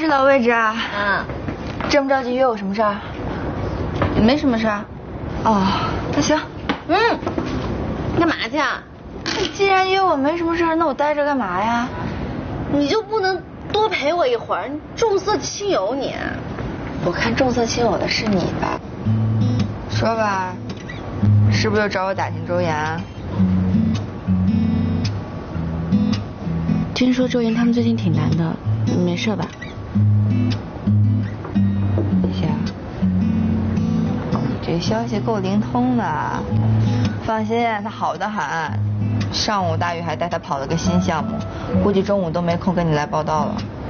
是老位置啊。这么着急约我什么事儿？ 没什么事儿。 哦，那行。 干嘛去啊？ 既然约我没什么事儿，那我待着干嘛呀？ 你就不能多陪我一会儿？你重色轻友你。 我看重色轻友的是你吧？说吧，是不是又找我打听周岩？ 听说周岩他们最近挺难的，你没事吧？ 行，这消息够灵通的。放心，他好得很。上午大宇还带他跑了个新项目，估计中午都没空跟你来报道了。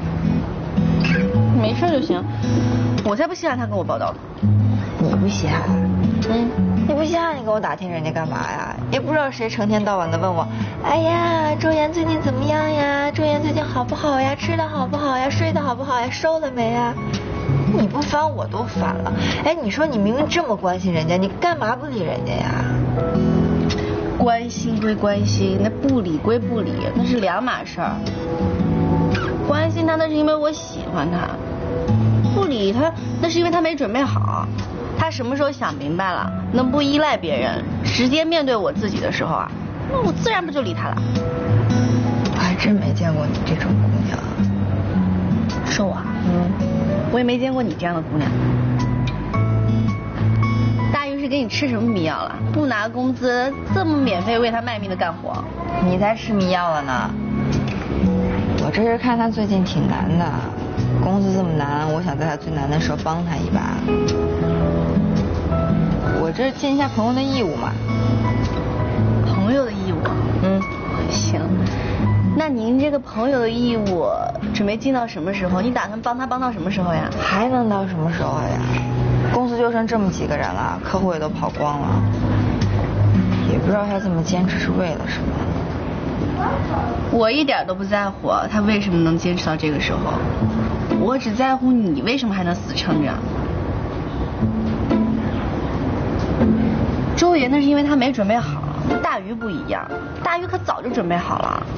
没事就行，我才不稀罕他跟我报道呢。 你不稀罕？你不稀罕你跟我打听人家干嘛呀？也不知道谁成天到晚的问我，哎呀，周岩最近怎么样呀？周岩最近好不好呀？吃的好不好呀？睡得好不好呀？瘦了没呀？你不烦我都烦了。哎，你说你明明这么关心人家，你干嘛不理人家呀？ 关心归关心，那不理归不理，那是两码事儿。关心他那是因为我喜欢他，不理他那是因为他没准备好。他什么时候想明白了，能不依赖别人，直接面对我自己的时候啊，那我自然不就理他了。 我还真没见过你这种姑娘。 是我？我也没见过你这样的姑娘。大鱼是给你吃什么迷药了？不拿工资，这么免费为他卖命的干活。 你才吃迷药了呢。我这是看他最近挺难的，工资这么难，我想在他最难的时候帮他一把。我这尽一下朋友的义务嘛。 朋友的义务？行。那您这个朋友的义务准备尽到什么时候？你打算帮他帮到什么时候呀？ 还能到什么时候呀？公司就剩这么几个人了，客户也都跑光了，也不知道他这么坚持是为了什么。 我一点都不在乎他为什么能坚持到这个时候，我只在乎你为什么还能死撑着。周岩那是因为他没准备好，大鱼不一样，大鱼可早就准备好了。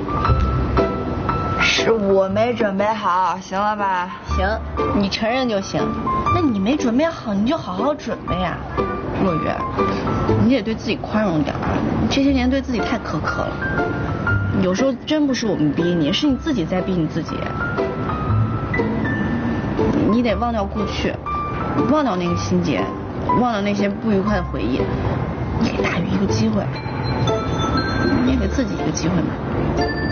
是我没准备好，行了吧？ 行，你承认就行。那你没准备好，你就好好准备啊。若雨，你得对自己宽容点，你这些年对自己太苛刻了。有时候真不是我们逼你，是你自己在逼你自己。你得忘掉过去，忘掉那个心结，忘掉那些不愉快的回忆。你给大鱼一个机会，你也给自己一个机会嘛。